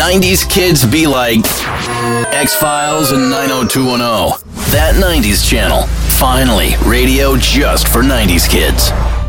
90s kids be like X-Files and 90210. That 90s channel. Finally, radio just for 90s kids.